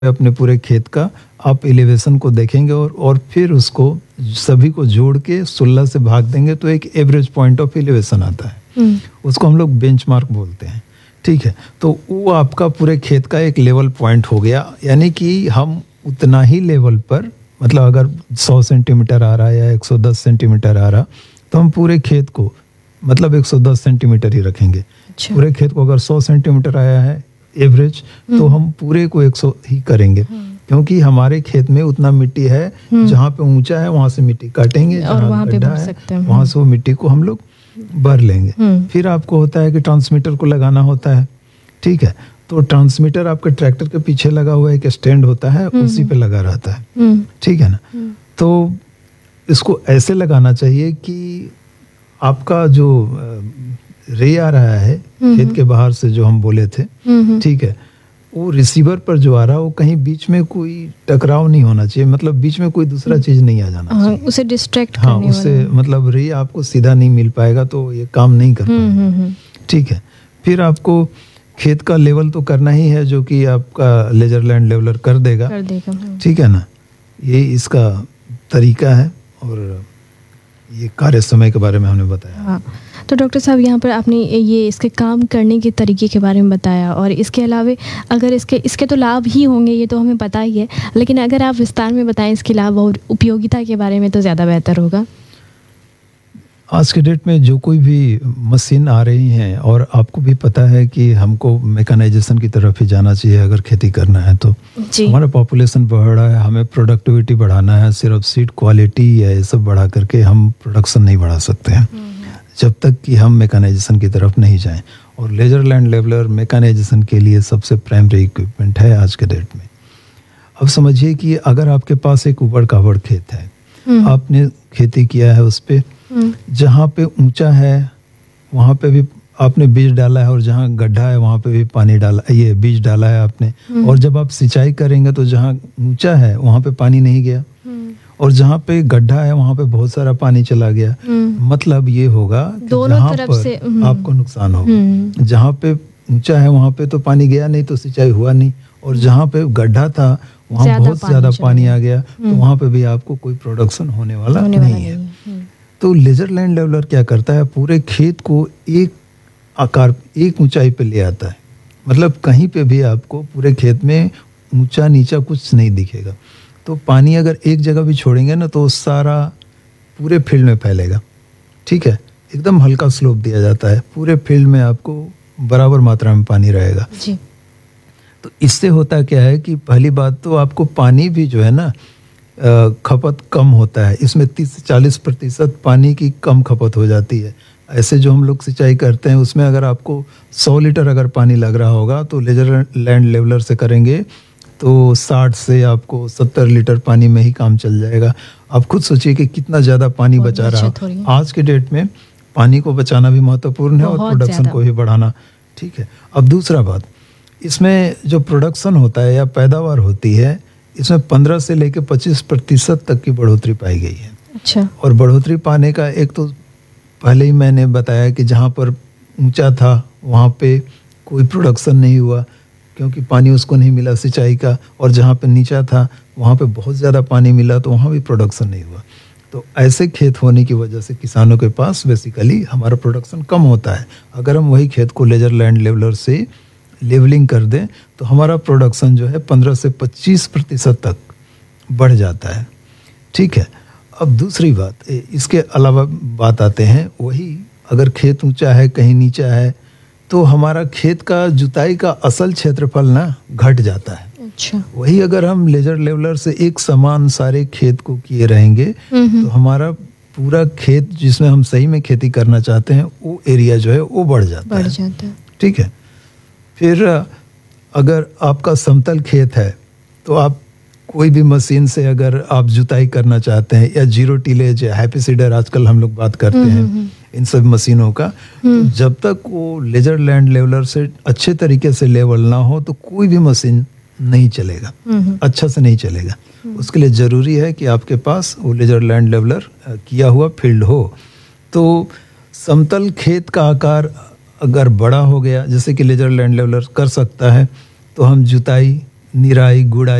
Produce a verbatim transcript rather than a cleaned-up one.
अपने पूरे खेत का आप एलिवेशन को देखेंगे और और फिर उसको सभी को जोड़ के सोलह से भाग देंगे तो एक एवरेज पॉइंट ऑफ एलिवेशन आता है। उसको हम लोग बेंचमार्क बोलते हैं। ठीक है, तो वो आपका पूरे खेत का एक लेवल पॉइंट हो गया, यानी कि हम उतना ही लेवल पर, मतलब अगर सौ सेंटीमीटर आ रहा है या एक सौ दस सेंटीमीटर आ रहा, तो हम पूरे खेत को मतलब एक सौ दस सेंटीमीटर ही रखेंगे। अच्छा। पूरे खेत को अगर सौ सेंटीमीटर आया है एवरेज, तो हम पूरे को एक सौ ही करेंगे, क्योंकि हमारे खेत में उतना मिट्टी है, जहाँ पे ऊंचा है वहां से मिट्टी काटेंगे, और वहाँ पे गड्ढा भर है सकते हैं, वहां से वो मिट्टी को हम लोग भर लेंगे। फिर आपको होता है कि ट्रांसमीटर को लगाना होता है। ठीक है, तो ट्रांसमीटर आपके ट्रैक्टर के पीछे लगा हुआ एक स्टैंड होता है, उसी पे लगा रहता है। ठीक है ना, तो इसको ऐसे लगाना चाहिए कि आपका जो रे आ रहा है खेत के बाहर से, जो हम बोले थे, ठीक है, वो रिसीवर पर जो आ रहा है वो कहीं बीच में कोई टकराव नहीं होना चाहिए, मतलब बीच में कोई दूसरा चीज नहीं आ जाना हाँ, चाहिए, उसे डिस्ट्रैक्ट हाँ, करने उससे वाला। मतलब रे आपको सीधा नहीं मिल पाएगा, तो ये काम नहीं कर पाएगा। ठीक है, फिर आपको खेत का लेवल तो करना ही है, जो कि आपका लेजर लैंड लेवलर कर देगा, कर देगा। ठीक है ना, ये इसका तरीका है और ये कार्य समय के बारे में हमने बताया। हाँ, तो डॉक्टर साहब यहाँ पर आपने ये इसके काम करने के तरीके के बारे में बताया, और इसके अलावा अगर इसके इसके तो लाभ ही होंगे, ये तो हमें पता ही है, लेकिन अगर आप विस्तार में बताएं इसके लाभ और उपयोगिता के बारे में तो ज़्यादा बेहतर होगा। आज के डेट में जो कोई भी मशीन आ रही हैं, और आपको भी पता है कि हमको मैकेनाइजेशन की तरफ ही जाना चाहिए अगर खेती करना है तो। हमारा पॉपुलेशन बढ़ रहा है, हमें प्रोडक्टिविटी बढ़ाना है, सिर्फ सीड क्वालिटी या ये सब बढ़ा करके हम प्रोडक्शन नहीं बढ़ा सकते हैं जब तक कि हम मैकेनाइजेशन की तरफ नहीं जाएं। और लेजर लैंड लेवलर मैकेनाइजेशन के लिए सबसे प्राइमरी इक्विपमेंट है आज के डेट में। अब समझिए कि अगर आपके पास एक उबड़ खाबड़ खेत है, आपने खेती किया है उस पे, जहाँ पे ऊंचा है वहाँ पे भी आपने बीज डाला है, और जहाँ गड्ढा है वहाँ पे भी पानी डाला, ये बीज डाला है आपने, और जब आप सिंचाई करेंगे तो जहाँ ऊंचा है वहाँ पे पानी नहीं गया, और जहाँ पे गड्ढा है वहाँ पे बहुत सारा पानी चला गया। मतलब ये होगा कि जहाँ पर आपको नुकसान होगा, जहाँ पे ऊंचा है वहाँ पे तो पानी गया नहीं तो सिंचाई हुआ नहीं, और जहाँ पे गड्ढा था वहाँ बहुत ज्यादा पानी आ गया, तो वहाँ पे भी आपको कोई प्रोडक्शन होने वाला नहीं है। तो लेजर लैंड लेवलर क्या करता है, पूरे खेत को एक आकार, एक ऊंचाई पे ले आता है, मतलब कहीं पे भी आपको पूरे खेत में ऊंचा नीचा कुछ नहीं दिखेगा। तो पानी अगर एक जगह भी छोड़ेंगे ना तो सारा पूरे फील्ड में फैलेगा। ठीक है, एकदम हल्का स्लोप दिया जाता है, पूरे फील्ड में आपको बराबर मात्रा में पानी रहेगा जी। तो इससे होता क्या है कि पहली बात तो आपको पानी भी जो है ना खपत कम होता है, इसमें तीस से चालीस प्रतिशत पानी की कम खपत हो जाती है। ऐसे जो हम लोग सिंचाई करते हैं उसमें अगर आपको सौ लीटर अगर पानी लग रहा होगा, तो लेजर लैंड लेवलर से करेंगे तो साठ से आपको सत्तर लीटर पानी में ही काम चल जाएगा। आप खुद सोचिए कि कितना ज़्यादा पानी बचा रहा। आज के डेट में पानी को बचाना भी महत्वपूर्ण है और प्रोडक्शन को भी बढ़ाना। ठीक है, अब दूसरा बात, इसमें जो प्रोडक्शन होता है या पैदावार होती है, इसमें पंद्रह से लेकर पच्चीस प्रतिशत तक की बढ़ोतरी पाई गई है। अच्छा। और बढ़ोतरी पाने का एक तो पहले ही मैंने बताया कि जहाँ पर ऊंचा था वहाँ पे कोई प्रोडक्शन नहीं हुआ क्योंकि पानी उसको नहीं मिला सिंचाई का, और जहाँ पे नीचा था वहाँ पे बहुत ज़्यादा पानी मिला तो वहाँ भी प्रोडक्शन नहीं हुआ। तो ऐसे खेत होने की वजह से किसानों के पास बेसिकली हमारा प्रोडक्शन कम होता है। अगर हम वही खेत को लेजर लैंड लेवलर से लेवलिंग कर दें तो हमारा प्रोडक्शन जो है पंद्रह से पच्चीस प्रतिशत तक बढ़ जाता है। ठीक है, अब दूसरी बात, इसके अलावा बात आते हैं, वही अगर खेत ऊंचा है कहीं नीचा है तो हमारा खेत का जुताई का असल क्षेत्रफल ना घट जाता है। अच्छा। वही अगर हम लेजर लेवलर से एक समान सारे खेत को किए रहेंगे तो हमारा पूरा खेत जिसमें हम सही में खेती करना चाहते हैं वो एरिया जो है वो बढ़ जाता बढ़ है। जाता है। ठीक है, फिर अगर आपका समतल खेत है तो आप कोई भी मशीन से अगर आप जुताई करना चाहते हैं, या जीरो टिलेज या हैप्पी सीडर आजकल हम लोग बात करते हैं इन सब मशीनों का, तो जब तक वो लेजर लैंड लेवलर से अच्छे तरीके से लेवल ना हो तो कोई भी मशीन नहीं चलेगा, अच्छा से नहीं चलेगा। उसके लिए ज़रूरी है कि आपके पास वो लेजर लैंड लेवलर किया हुआ फील्ड हो। तो समतल खेत का आकार अगर बड़ा हो गया, जैसे कि लेजर लैंड लेवलर कर सकता है, तो हम जुताई निराई गुड़ाई